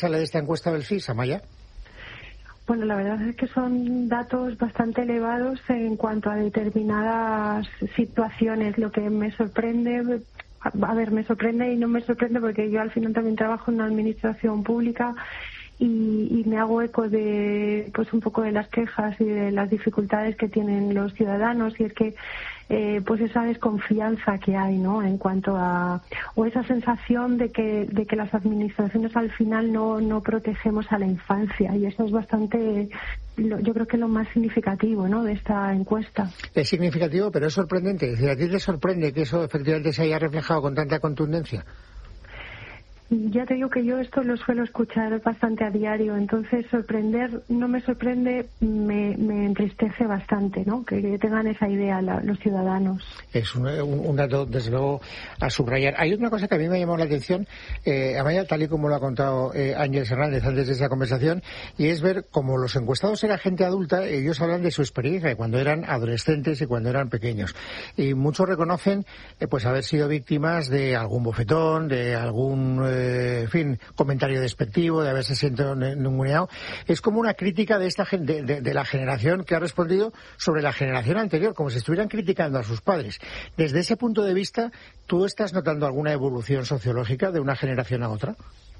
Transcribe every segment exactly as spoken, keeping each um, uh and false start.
sale de esta encuesta del C I S, Amaya? Bueno, la verdad es que son datos bastante elevados en cuanto a determinadas situaciones. Lo que me sorprende, a ver, me sorprende y no me sorprende porque yo al final también trabajo en una administración pública y, y me hago eco de, pues un poco de las quejas y de las dificultades que tienen los ciudadanos, y es que Eh, pues esa desconfianza que hay, ¿no?, en cuanto a, o esa sensación de que de que las administraciones al final no no protegemos a la infancia, y eso es bastante, yo creo que lo más significativo, ¿no?, de esta encuesta. Es significativo, pero es sorprendente. Es decir, ¿a ti te sorprende que eso efectivamente se haya reflejado con tanta contundencia? Ya te digo que yo esto lo suelo escuchar bastante a diario, entonces sorprender no me sorprende, me, me entristece bastante, ¿no?, que, que tengan esa idea la, los ciudadanos. Es un, un, un dato, desde luego, a subrayar. Hay una cosa que a mí me ha llamado la atención, eh, Amaya, tal y como lo ha contado eh, Ángeles Hernández antes de esa conversación, y es ver cómo los encuestados eran gente adulta, ellos hablan de su experiencia, de cuando eran adolescentes y cuando eran pequeños. Y muchos reconocen eh, pues haber sido víctimas de algún bofetón, de algún... Eh, en fin, comentario despectivo, de haberse sentido ninguneado. Es como una crítica de esta gente, de, de la generación que ha respondido sobre la generación anterior, como si estuvieran criticando a sus padres. Desde ese punto de vista, ¿tú estás notando alguna evolución sociológica de una generación a otra?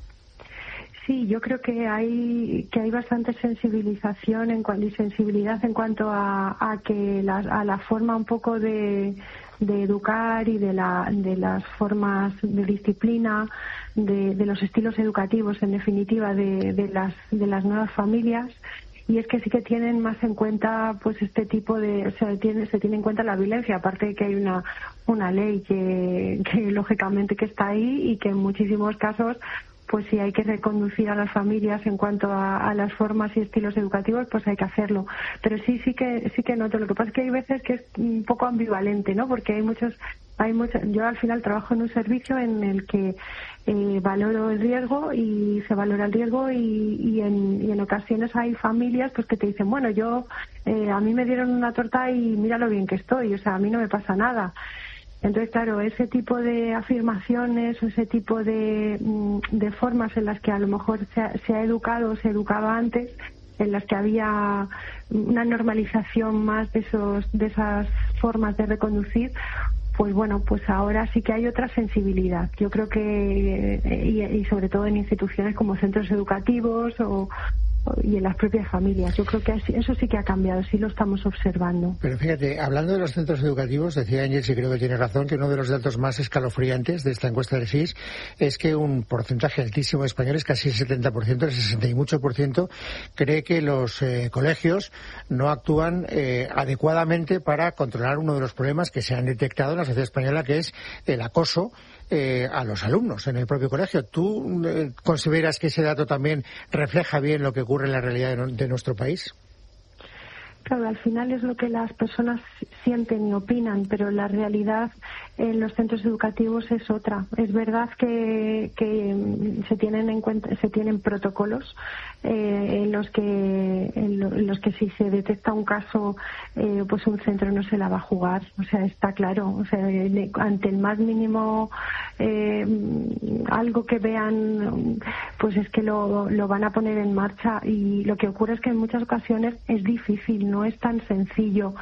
Sí, yo creo que hay que hay bastante sensibilización en cuanto y sensibilidad en cuanto a, a que la, a la forma un poco de, de educar y de la de las formas de disciplina, de, de los estilos educativos, en definitiva, de, de las de las nuevas familias. Y es que sí que tienen más en cuenta pues este tipo de, o sea, tiene, se tiene en cuenta la violencia, aparte de que hay una una ley que, que lógicamente que está ahí y que en muchísimos casos pues si hay que reconducir a las familias en cuanto a, a las formas y estilos educativos, pues hay que hacerlo. Pero sí, sí que sí que noto. Lo que pasa es que hay veces que es un poco ambivalente, ¿no? Porque hay muchos, hay muchos. Yo al final trabajo en un servicio en el que eh, valoro el riesgo y se valora el riesgo y, y, en, y en ocasiones hay familias pues que te dicen, bueno, yo eh, a mí me dieron una torta y mira lo bien que estoy, o sea, a mí no me pasa nada. Entonces, claro, ese tipo de afirmaciones, ese tipo de, de formas en las que a lo mejor se ha, se ha educado o se educaba antes, en las que había una normalización más de esos de esas formas de reconducir, pues bueno, pues ahora sí que hay otra sensibilidad. Yo creo que, y, y sobre todo en instituciones como centros educativos o y en las propias familias. Yo creo que eso sí que ha cambiado, sí lo estamos observando. Pero fíjate, hablando de los centros educativos, decía Ángel, y creo que tiene razón, que uno de los datos más escalofriantes de esta encuesta del C I S es que un porcentaje altísimo de españoles, casi el setenta por ciento, el sesenta y mucho por ciento, cree que los eh, colegios no actúan eh, adecuadamente para controlar uno de los problemas que se han detectado en la sociedad española, que es el acoso Eh, a los alumnos en el propio colegio. ¿Tú eh, consideras que ese dato también refleja bien lo que ocurre en la realidad de, no, de nuestro país? Claro, al final es lo que las personas sienten y opinan, pero la realidad en los centros educativos es otra. Es verdad que, que se tienen en cuenta, se tienen protocolos eh, en los que en, lo, en los que si se detecta un caso, eh, pues un centro no se la va a jugar. O sea, está claro. O sea, ante el más mínimo eh, algo que vean, pues es que lo, lo van a poner en marcha. Y lo que ocurre es que en muchas ocasiones es difícil. No es tan sencillo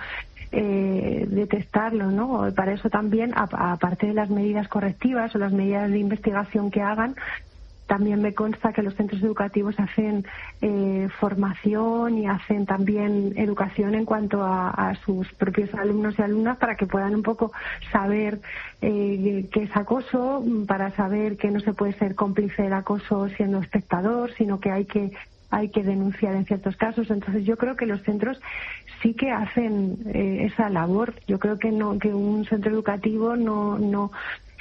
eh, detectarlo, ¿no? Para eso también, a, aparte de las medidas correctivas o las medidas de investigación que hagan, también me consta que los centros educativos hacen eh, formación y hacen también educación en cuanto a, a sus propios alumnos y alumnas para que puedan un poco saber eh, qué es acoso, para saber que no se puede ser cómplice del acoso siendo espectador, sino que hay que hay que denunciar en ciertos casos. Entonces yo creo que los centros sí que hacen eh, esa labor. Yo creo que no que un centro educativo no no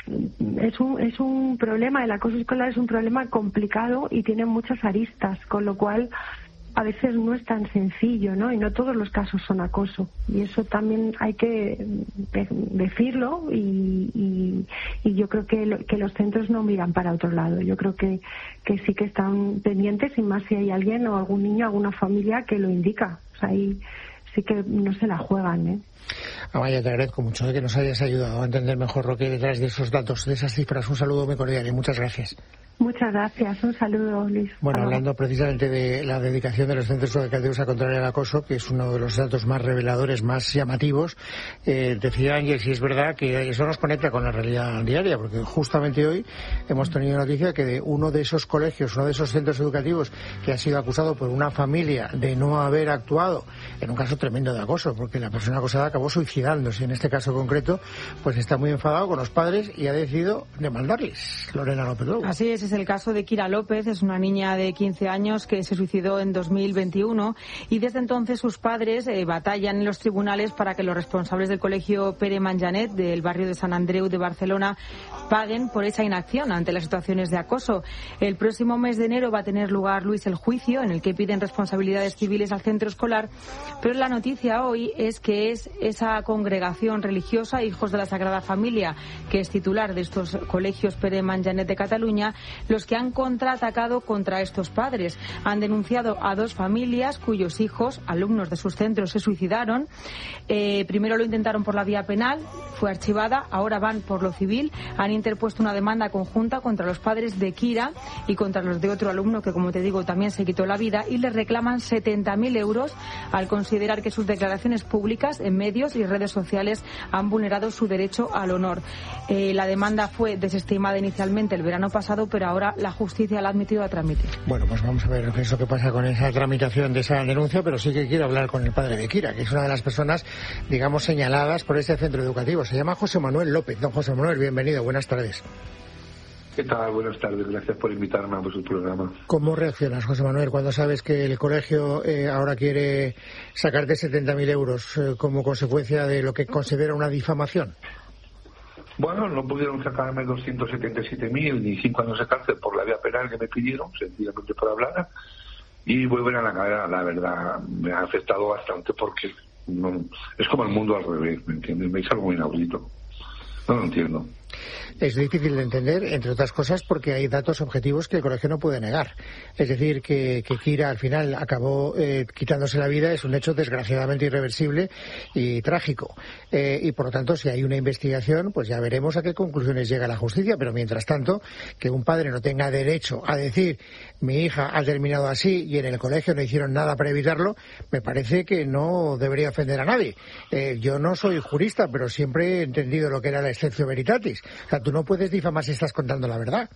es un es un problema, el acoso escolar es un problema complicado y tiene muchas aristas, con lo cual a veces no es tan sencillo, ¿no? Y no todos los casos son acoso. Y eso también hay que decirlo y, y, y yo creo que, lo, que los centros no miran para otro lado. Yo creo que, que sí que están pendientes, y más si hay alguien o algún niño, alguna familia que lo indica. O sea, ahí sí que no se la juegan, ¿eh? Amaya, te agradezco mucho de que nos hayas ayudado a entender mejor lo que hay detrás de esos datos, de esas cifras. Un saludo muy cordial y muchas gracias. Muchas gracias. Un saludo, Luis. Bueno, hablando precisamente de la dedicación de los centros educativos a controlar el acoso, que es uno de los datos más reveladores, más llamativos, eh, decía Ángel, si es verdad que eso nos conecta con la realidad diaria, porque justamente hoy hemos tenido noticia que de uno de esos colegios, uno de esos centros educativos que ha sido acusado por una familia de no haber actuado en un caso tremendo de acoso, porque la persona acosada acabó suicidándose. En este caso concreto, pues está muy enfadado con los padres y ha decidido demandarles. Lorena López Lobo. Así es. Es el caso de Kira López, es una niña de quince años que se suicidó en dos mil veintiuno y desde entonces sus padres eh, batallan en los tribunales para que los responsables del colegio Pere Manjanet del barrio de Sant Andreu de Barcelona paguen por esa inacción ante las situaciones de acoso. El próximo mes de enero va a tener lugar, Luis, el juicio en el que piden responsabilidades civiles al centro escolar, pero la noticia hoy es que es esa congregación religiosa, Hijos de la Sagrada Familia, que es titular de estos colegios Pere Manjanet de Cataluña, los que han contraatacado contra estos padres. Han denunciado a dos familias cuyos hijos, alumnos de sus centros, se suicidaron. Eh, primero lo intentaron por la vía penal, fue archivada, ahora van por lo civil. Han interpuesto una demanda conjunta contra los padres de Kira y contra los de otro alumno que, como te digo, también se quitó la vida, y les reclaman setenta mil euros al considerar que sus declaraciones públicas en medios y redes sociales han vulnerado su derecho al honor. Eh, la demanda fue desestimada inicialmente el verano pasado, pero ahora la justicia la ha admitido a trámite. Bueno, pues vamos a ver qué es lo que pasa con esa tramitación de esa denuncia, pero sí que quiero hablar con el padre de Kira, que es una de las personas, digamos, señaladas por ese centro educativo. Se llama José Manuel López. Don José Manuel, bienvenido, buenas tardes. ¿Qué tal? Buenas tardes, gracias por invitarme a su programa. ¿Cómo reaccionas, José Manuel, cuando sabes que el colegio eh, ahora quiere sacarte setenta mil euros eh, como consecuencia de lo que considera una difamación? Bueno, no pudieron sacarme doscientos setenta y siete mil ni cinco años de cárcel por la vía penal que me pidieron, sencillamente por hablar, y vuelven a la cara. La verdad, me ha afectado bastante porque no, es como el mundo al revés, ¿me entiendes? Me hizo algo inaudito. No lo entiendo. Es difícil de entender, entre otras cosas, porque hay datos objetivos que el colegio no puede negar. Es decir, que, que Kira al final acabó eh, quitándose la vida es un hecho desgraciadamente irreversible y trágico. Eh, y por lo tanto, si hay una investigación, pues ya veremos a qué conclusiones llega la justicia. Pero mientras tanto, que un padre no tenga derecho a decir mi hija ha terminado así y en el colegio no hicieron nada para evitarlo, me parece que no debería ofender a nadie. Eh, yo no soy jurista, pero siempre he entendido lo que era la exceptio veritatis. O sea, tú no puedes difamar si estás contando la verdad.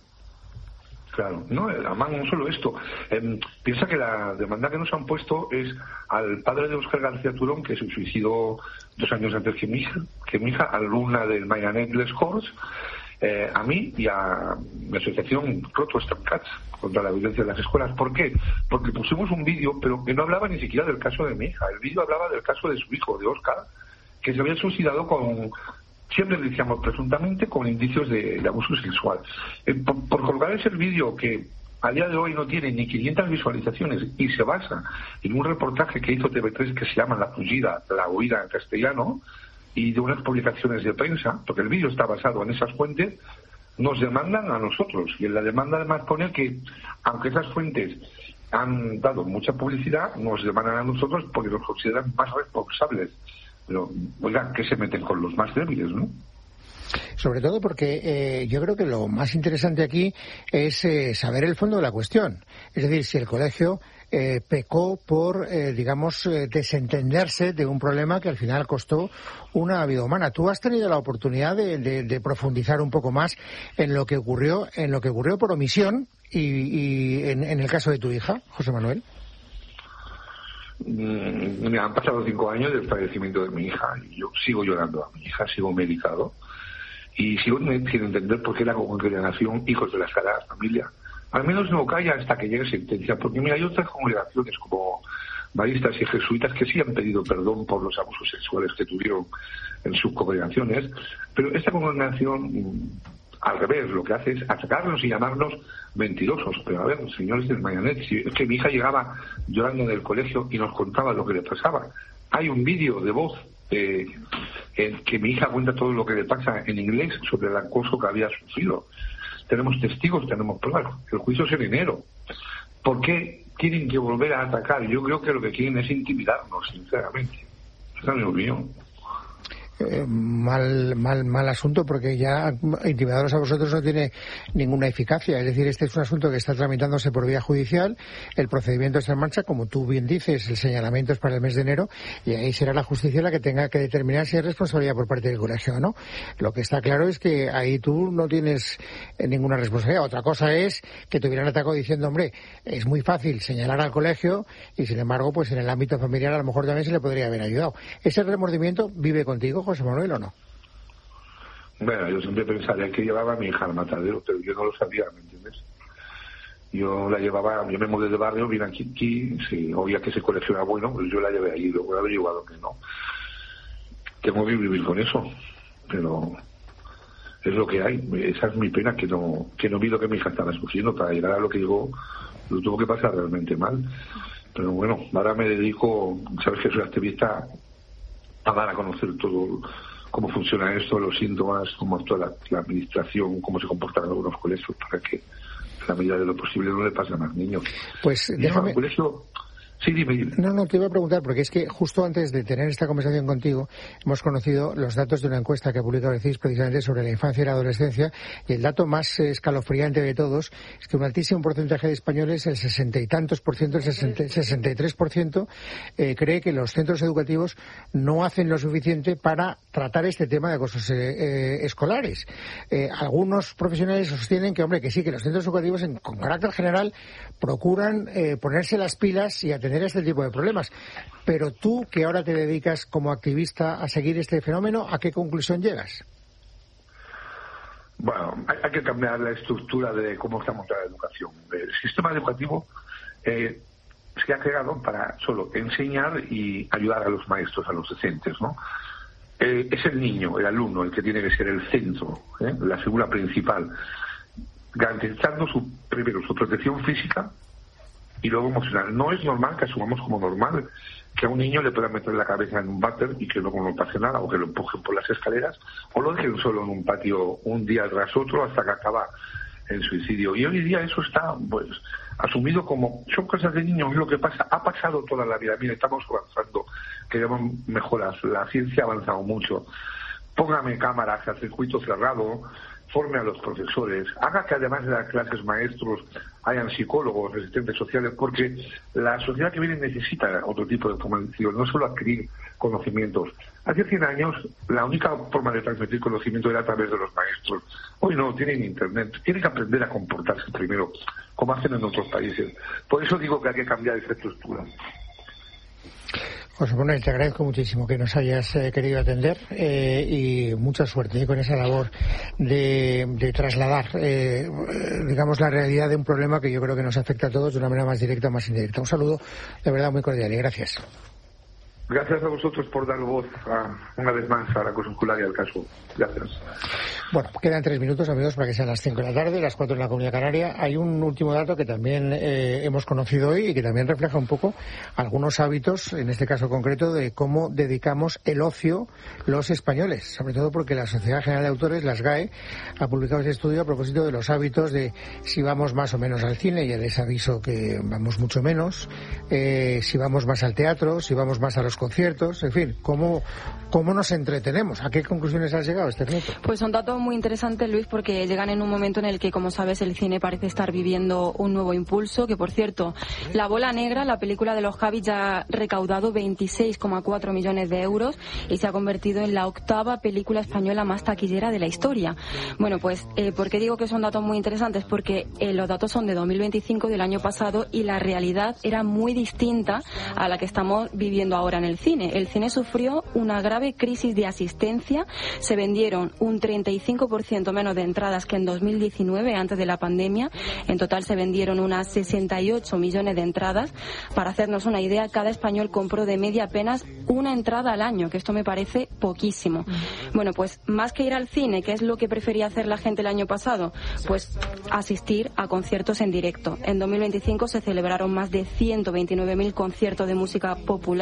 Claro, no, además no solo esto. Eh, piensa que la demanda que nos han puesto es al padre de Óscar García Turón, que se suicidó dos años antes que mi hija, que mi hija, alumna del Manjanet Les Corts, eh, a mí y a mi asociación Protestant Cats contra la violencia en las escuelas. ¿Por qué? Porque pusimos un vídeo, pero que no hablaba ni siquiera del caso de mi hija. El vídeo hablaba del caso de su hijo, de Óscar, que se había suicidado con... siempre le decíamos presuntamente con indicios de, de abuso sexual. Eh, por, por colgar ese vídeo que a día de hoy no tiene ni quinientas visualizaciones y se basa en un reportaje que hizo T V tres que se llama La fugida, la huida en castellano, y de unas publicaciones de prensa, porque el vídeo está basado en esas fuentes, nos demandan a nosotros. Y en la demanda además pone que, aunque esas fuentes han dado mucha publicidad, nos demandan a nosotros porque nos consideran más responsables. Pero, oigan, que se meten con los más débiles, ¿no? Sobre todo porque eh, yo creo que lo más interesante aquí es eh, saber el fondo de la cuestión. Es decir, si el colegio eh, pecó por, eh, digamos, eh, desentenderse de un problema que al final costó una vida humana. ¿Tú has tenido la oportunidad de, de, de profundizar un poco más en lo que ocurrió, en lo que ocurrió por omisión y, y en, en el caso de tu hija, José Manuel? Me han pasado cinco años del fallecimiento de mi hija y yo sigo llorando a mi hija, sigo medicado y sigo sin entender por qué la congregación Hijos de la Sagrada Familia al menos no calla hasta que llegue sentencia, porque mira, hay otras congregaciones como maristas y jesuitas que sí han pedido perdón por los abusos sexuales que tuvieron en sus congregaciones, pero esta congregación al revés, lo que hace es atacarnos y llamarnos mentirosos. Pero a ver, señores del Manjanet, si es que mi hija llegaba llorando del colegio y nos contaba lo que le pasaba. Hay un vídeo de voz eh, en que mi hija cuenta todo lo que le pasa en inglés sobre el acoso que había sufrido. Tenemos testigos, tenemos pruebas. El juicio es en enero. ¿Por qué tienen que volver a atacar? Yo creo que lo que quieren es intimidarnos, sinceramente. Esa es mi opinión. eh, mal, mal, mal asunto, porque ya intimidaros a vosotros no tiene ninguna eficacia. Es decir, este es un asunto que está tramitándose por vía judicial, el procedimiento está en marcha, como tú bien dices, el señalamiento es para el mes de enero, y ahí será la justicia la que tenga que determinar si hay responsabilidad por parte del colegio o no. Lo que está claro es que ahí tú no tienes ninguna responsabilidad. Otra cosa es que te hubieran atacado diciendo, hombre, es muy fácil señalar al colegio, y sin embargo, pues en el ámbito familiar a lo mejor también se le podría haber ayudado. ¿Ese remordimiento vive contigo, José Manuel, o no? Bueno, yo siempre pensaría que llevaba a mi hija al matadero, pero yo no lo sabía, ¿me entiendes? Yo la llevaba, yo me mudé de barrio, vine aquí, aquí sí, oía que ese colegio era bueno, pues yo la llevé ahí, luego he averiguado que no. Tengo que vivir con eso, pero es lo que hay. Esa es mi pena, que no que no vi lo que mi hija estaba sufriendo. Para llegar a lo que llegó, lo tuvo que pasar realmente mal. Pero bueno, ahora me dedico, sabes que soy activista, a dar a conocer todo cómo funciona esto, los síntomas, cómo actúa la, la administración, cómo se comportan algunos colegios, para que en la medida de lo posible no le pase a más niños. Pues y déjame... no, colegio... Sí, dime, dime. No, no, te iba a preguntar, porque es que justo antes de tener esta conversación contigo, hemos conocido los datos de una encuesta que ha publicado el C I S precisamente sobre la infancia y la adolescencia, y el dato más escalofriante de todos es que un altísimo porcentaje de españoles, el sesenta y tantos por ciento, el sesenta y tres por ciento, eh, cree que los centros educativos no hacen lo suficiente para tratar este tema de acosos eh, eh, escolares. Eh, algunos profesionales sostienen que, hombre, que sí, que los centros educativos, en, con carácter general, procuran eh, ponerse las pilas y atender a este tipo de problemas. Pero tú, que ahora te dedicas como activista a seguir este fenómeno, ¿a qué conclusión llegas? Bueno, hay, hay que cambiar la estructura de cómo está montada la educación. El sistema educativo eh, se ha creado para solo enseñar y ayudar a los maestros, a los docentes, ¿no? Eh, es el niño, el alumno, el que tiene que ser el centro, ¿eh? la figura principal, garantizando su, primero su protección física y luego emocional. No es normal que asumamos como normal que a un niño le puedan meter la cabeza en un váter y que luego no pase nada, o que lo empujen por las escaleras, o lo dejen solo en un patio un día tras otro hasta que acaba el suicidio. Y hoy día eso está, pues, asumido como son cosas de niños. Es lo que pasa, ha pasado toda la vida. Mira, estamos avanzando, queremos mejoras, la ciencia ha avanzado mucho. Póngame cámaras a circuito cerrado, forme a los profesores, haga que además de las clases maestros hayan psicólogos, asistentes sociales, porque la sociedad que viene necesita otro tipo de formación, no solo adquirir conocimientos. Hace cien años la única forma de transmitir conocimiento era a través de los maestros. Hoy no, tienen internet, tienen que aprender a comportarse primero, como hacen en otros países. Por eso digo que hay que cambiar esa estructura. José Manuel, te agradezco muchísimo que nos hayas eh, querido atender eh, y mucha suerte eh, con esa labor de, de trasladar, eh, digamos, la realidad de un problema que yo creo que nos afecta a todos de una manera más directa o más indirecta. Un saludo de verdad muy cordial y gracias. Gracias a vosotros por dar voz a, una vez más a la coyuntural y al caso. Gracias. Bueno, quedan tres minutos, amigos, para que sean las cinco de la tarde, las cuatro en la Comunidad Canaria. Hay un último dato que también eh, hemos conocido hoy y que también refleja un poco algunos hábitos, en este caso concreto, de cómo dedicamos el ocio los españoles. Sobre todo porque la Sociedad General de Autores, la S G A E, ha publicado este estudio a propósito de los hábitos de si vamos más o menos al cine. Ya les aviso que vamos mucho menos. Eh, si vamos más al teatro, si vamos más a los conciertos, en fin, cómo, cómo nos entretenemos. ¿A qué conclusiones has llegado, Esther? Pues son datos muy interesantes, Luis, porque llegan en un momento en el que, como sabes, el cine parece estar viviendo un nuevo impulso, que por cierto, La Bola Negra, la película de los Javis, ya ha recaudado veintiséis coma cuatro millones de euros y se ha convertido en la octava película española más taquillera de la historia. Bueno, pues, eh, ¿por qué digo que son datos muy interesantes? Porque eh, los datos son de dos mil veinticinco, del año pasado, y la realidad era muy distinta a la que estamos viviendo ahora en el cine. El cine sufrió una grave crisis de asistencia, se vendieron un treinta y cinco por ciento menos de entradas que en dos mil diecinueve, antes de la pandemia. En total se vendieron unas sesenta y ocho millones de entradas. Para hacernos una idea, cada español compró de media apenas una entrada al año, que esto me parece poquísimo. Bueno, pues más que ir al cine, ¿qué es lo que prefería hacer la gente el año pasado? Pues asistir a conciertos en directo. En dos mil veinticinco se celebraron más de ciento veintinueve mil conciertos de música popular, un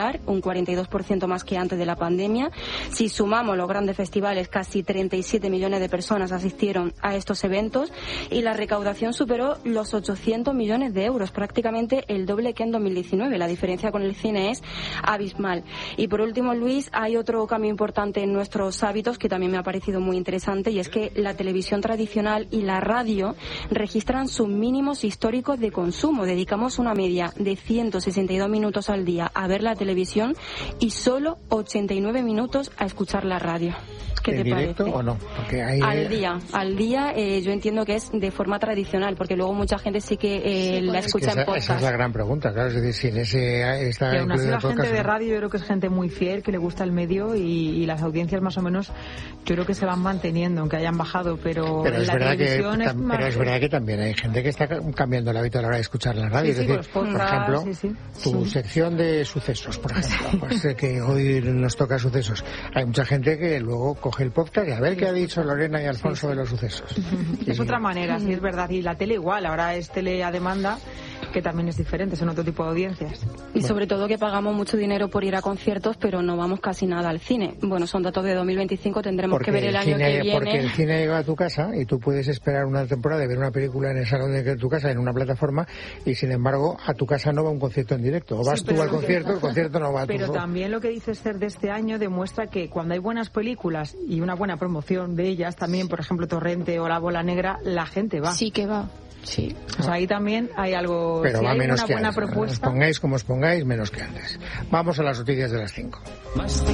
cuarenta y dos por ciento más que antes de la pandemia. Si sumamos los grandes festivales, casi treinta y siete millones de personas asistieron a estos eventos y la recaudación superó los ochocientos millones de euros, prácticamente el doble que en dos mil diecinueve. La diferencia con el cine es abismal. Y por último, Luis, hay otro cambio importante en nuestros hábitos que también me ha parecido muy interesante, y es que la televisión tradicional y la radio registran sus mínimos históricos de consumo. Dedicamos una media de ciento sesenta y dos minutos al día a ver la televisión y solo ochenta y nueve minutos a escuchar la radio. ¿Qué te directo parece? ¿O no? Porque hay... Al día, al día eh, yo entiendo que es de forma tradicional, porque luego mucha gente sí que eh, sí, la escucha es que esa, en podcast. Esa es la gran pregunta, claro, es decir, si en ese está y aún así la podcast, gente de radio yo creo que es gente muy fiel, que le gusta el medio, y, y las audiencias más o menos yo creo que se van manteniendo, aunque hayan bajado, pero, pero en es la verdad televisión que, es más... Pero es verdad que también hay gente que está cambiando el hábito a la hora de escuchar la radio, sí, es sí, decir, podcasts, por ejemplo, sí, sí. tu sí. sección de sucesos, por ejemplo, sí. pues eh, que hoy nos toca sucesos. Hay mucha gente que luego coge el podcast y a ver qué ha dicho Lorena y Alfonso sí, sí. de los sucesos. Es otra manera, sí, es verdad. Y la tele igual, ahora es tele a demanda, que también es diferente, son otro tipo de audiencias. Y sobre todo que pagamos mucho dinero por ir a conciertos, pero no vamos casi nada al cine. Bueno, son datos de dos mil veinticinco, tendremos porque que ver el, el año cine, que viene. Porque el cine llega a tu casa y tú puedes esperar una temporada de ver una película en el salón de tu casa, en una plataforma, y sin embargo a tu casa no va un concierto en directo. O vas sí, tú al concierto, que... el concierto no va a tu Pero también lo que dice Esther de este año demuestra que cuando hay buenas películas y una buena promoción de ellas, también, por ejemplo, Torrente o La Bola Negra, la gente va. Sí que va. Sí. O sea, ahí también hay algo. Pero si va hay menos una que buena antes. propuesta. Os pongáis como os pongáis, menos que antes. Vamos a las noticias de las cinco.